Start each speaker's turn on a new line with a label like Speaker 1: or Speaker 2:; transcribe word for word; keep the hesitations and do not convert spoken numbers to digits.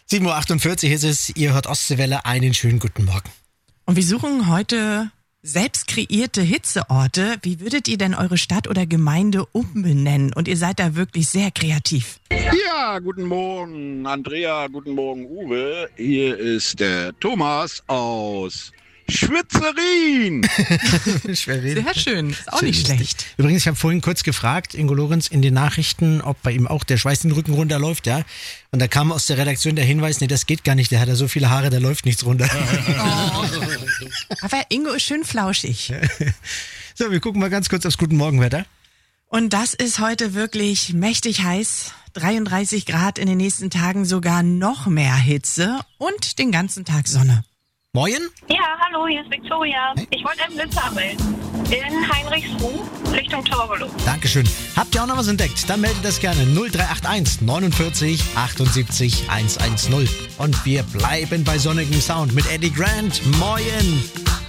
Speaker 1: sieben Uhr achtundvierzig ist es, ihr hört Ostseewelle, einen schönen guten Morgen.
Speaker 2: Und wir suchen heute selbst kreierte Hitzeorte. Wie würdet ihr denn eure Stadt oder Gemeinde umbenennen? Und ihr seid da wirklich sehr kreativ.
Speaker 3: Ja, guten Morgen Andrea, guten Morgen Uwe. Hier ist der Thomas aus Schwitzerin.
Speaker 1: Schwerin.
Speaker 2: Sehr schön, ist auch
Speaker 1: Schön
Speaker 2: nicht
Speaker 1: lustig.
Speaker 2: schlecht.
Speaker 1: Übrigens, ich habe vorhin kurz gefragt, Ingo Lorenz in den Nachrichten, ob bei ihm auch der Schweiß den Rücken runterläuft, ja. Und da kam aus der Redaktion der Hinweis, nee, das geht gar nicht, der hat ja so viele Haare, da läuft nichts runter.
Speaker 2: Oh. Aber Ingo ist schön flauschig.
Speaker 1: So, wir gucken mal ganz kurz aufs Guten Morgenwetter.
Speaker 2: Und das ist heute wirklich mächtig heiß. dreiunddreißig Grad, in den nächsten Tagen sogar noch mehr Hitze und den ganzen Tag Sonne.
Speaker 1: Moin.
Speaker 4: Ja, hallo, hier ist Victoria. Ich wollte einen Blitzer melden. In Heinrichsruh, Richtung Torgelow.
Speaker 1: Dankeschön. Habt ihr auch noch was entdeckt? Dann meldet das gerne null drei acht eins neunundvierzig achtundsiebzig hundertzehn. Und wir bleiben bei sonnigem Sound mit Eddie Grant. Moin.